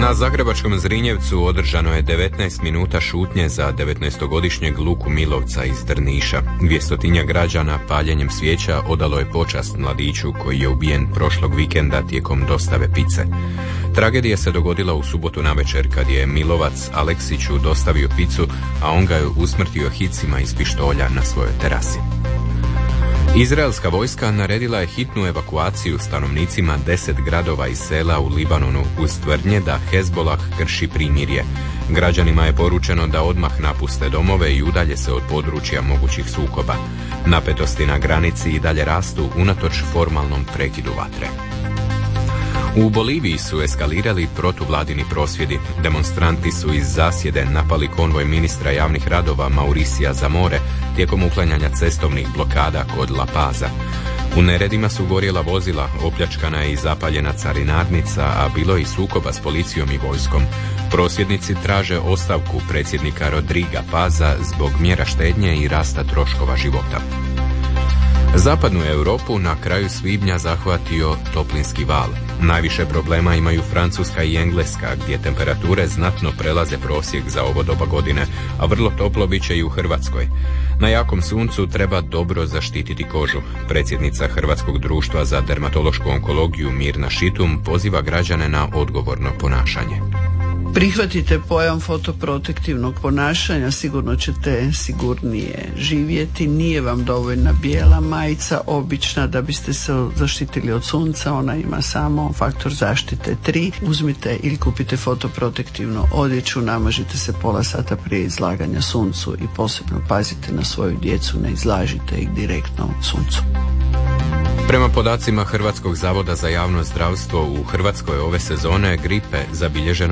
Na zagrebačkom Zrinjevcu održano je 19 minuta šutnje za 19-godišnjeg Luku Milovca iz Drniša. 200 građana paljenjem svijeća odalo je počast mladiću koji je ubijen prošlog vikenda tijekom dostave pice. Tragedija se dogodila u subotu navečer kad je Milovac Aleksiću dostavio picu, a on ga je usmrtio hicima iz pištolja na svojoj terasi. Izraelska vojska naredila je hitnu evakuaciju stanovnicima 10 gradova i sela u Libanonu uz tvrdnje da Hezbolah krši primirje. Građanima je poručeno da odmah napuste domove i udalje se od područja mogućih sukoba. Napetosti na granici i dalje rastu unatoč formalnom prekidu vatre. U Boliviji su eskalirali protuvladini prosvjedi. Demonstranti su iz zasjede napali konvoj ministra javnih radova Mauricija Zamore tijekom uklanjanja cestovnih blokada kod La Paza. U neredima su gorjela vozila, opljačkana je i zapaljena carinarnica, a bilo je i sukoba s policijom i vojskom. Prosvjednici traže ostavku predsjednika Rodriga Paza zbog mjera štednje i rasta troškova života. Zapadnu Europu na kraju svibnja zahvatio toplinski val. Najviše problema imaju Francuska i Engleska, gdje temperature znatno prelaze prosjek za ovo doba godine, a vrlo toplo bit će i u Hrvatskoj. Na jakom suncu treba dobro zaštititi kožu. Predsjednica Hrvatskog društva za dermatološku onkologiju Mirna Šitum poziva građane na odgovorno ponašanje. Prihvatite pojam fotoprotektivnog ponašanja, sigurno ćete sigurnije živjeti. Nije vam dovoljna bijela majica, obična, da biste se zaštitili od sunca. Ona ima samo faktor zaštite 3. Uzmite ili kupite fotoprotektivnu odjeću, namažite se pola sata prije izlaganja suncu i posebno pazite na svoju djecu, ne izlažite ih direktno suncu. Prema podacima Hrvatskog zavoda za javno zdravstvo, u Hrvatskoj ove sezone gripe zabilježeno